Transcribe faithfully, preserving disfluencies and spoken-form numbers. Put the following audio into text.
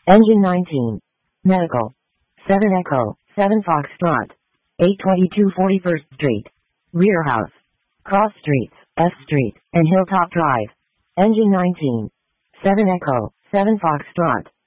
Engine nineteen. Medical. seven Echo, seven Foxtrot. eight twenty-two forty-first Street. Rear House. Cross Streets, F Street, and Hilltop Drive. Engine nineteen. seven Echo, seven Foxtrot.